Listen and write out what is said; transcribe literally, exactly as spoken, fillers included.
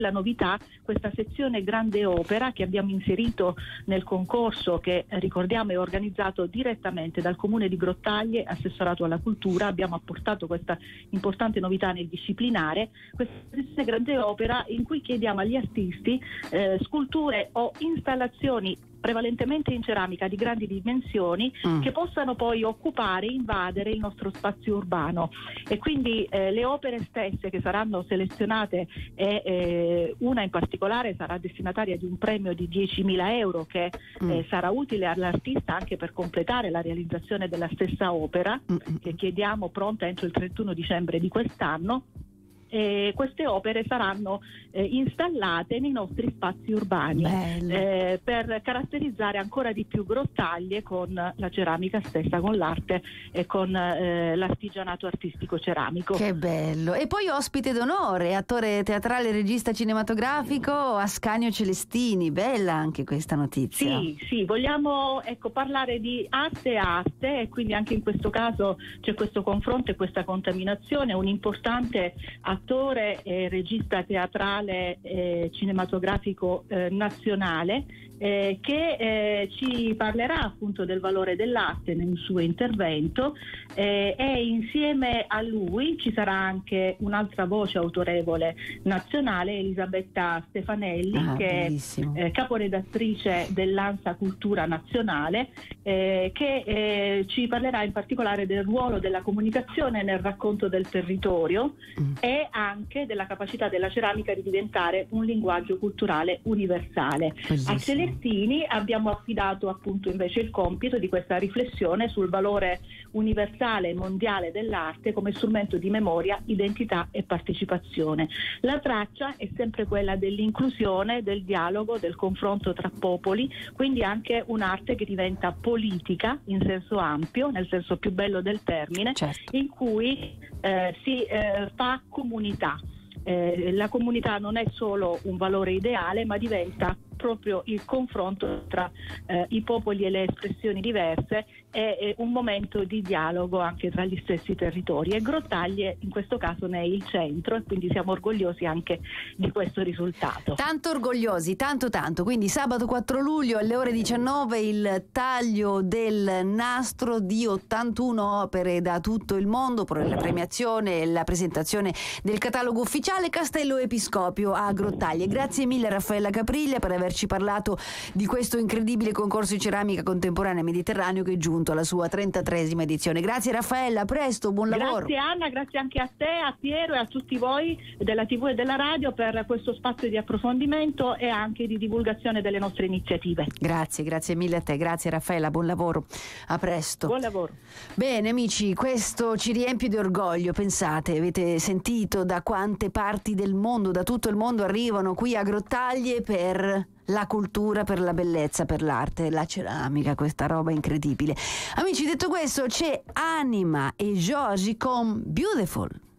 la novità, questa sezione grande opera che abbiamo inserito nel concorso, che eh, ricordiamo è organizzato direttamente dal Comune di Grottaglie, assessorato alla cultura. Abbiamo apportato questa importante novità nel disciplinare, questa sezione grande opera in cui chiediamo agli artisti eh, sculture o installazioni prevalentemente in ceramica di grandi dimensioni mm. che possano poi occupare e invadere il nostro spazio urbano, e quindi eh, le opere stesse che saranno selezionate, e eh, una in particolare sarà destinataria di un premio di diecimila euro che mm. eh, sarà utile all'artista anche per completare la realizzazione della stessa opera, mm. che chiediamo pronta entro il trentuno dicembre di quest'anno. E queste opere saranno eh, installate nei nostri spazi urbani eh, per caratterizzare ancora di più Grottaglie con la ceramica stessa, con l'arte e con eh, l'artigianato artistico ceramico. Che bello! E poi ospite d'onore, attore teatrale, regista cinematografico, Ascanio Celestini. Bella anche questa notizia. Sì, sì, vogliamo ecco parlare di arte e arte, e quindi anche in questo caso c'è questo confronto e questa contaminazione. Un importante attore e regista teatrale e cinematografico eh, nazionale eh, che eh, ci parlerà appunto del valore dell'arte nel suo intervento, eh, e insieme a lui ci sarà anche un'altra voce autorevole nazionale, Elisabetta Stefanelli, ah, che bellissimo. è eh, caporedattrice dell'ANSA Cultura Nazionale, eh, che eh, ci parlerà in particolare del ruolo della comunicazione nel racconto del territorio mm. e anche della capacità della ceramica di diventare un linguaggio culturale universale. Bellissimo. A Celestini abbiamo affidato appunto invece il compito di questa riflessione sul valore universale e mondiale dell'arte come strumento di memoria, identità e partecipazione. La traccia è sempre quella dell'inclusione, del dialogo, del confronto tra popoli, quindi anche un'arte che diventa politica in senso ampio, nel senso più bello del termine, certo. in cui eh, si eh, fa comunità. Eh, la comunità non è solo un valore ideale, ma diventa proprio il confronto tra eh, i popoli e le espressioni diverse, è, è un momento di dialogo anche tra gli stessi territori, e Grottaglie in questo caso ne è il centro, e quindi siamo orgogliosi anche di questo risultato. Tanto orgogliosi, tanto tanto. Quindi sabato quattro luglio alle ore diciannove il taglio del nastro di ottantuno opere da tutto il mondo, la premiazione e la presentazione del catalogo ufficiale Castello Episcopio a Grottaglie. Grazie mille Raffaella Capriglia per averci parlato di questo incredibile concorso di ceramica contemporanea mediterraneo che è giunto alla sua trentatreesima edizione. Grazie Raffaella, a presto, buon lavoro. Grazie Anna, grazie anche a te, a Piero e a tutti voi della tivù e della radio per questo spazio di approfondimento e anche di divulgazione delle nostre iniziative. Grazie, grazie mille a te, grazie Raffaella, buon lavoro, a presto. Buon lavoro. Bene amici, questo ci riempie di orgoglio. Pensate, avete sentito da quante parti del mondo, da tutto il mondo arrivano qui a Grottaglie per la cultura, per la bellezza, per l'arte, la ceramica, questa roba incredibile. Amici, detto questo, c'è Anima e Joji con Beautiful.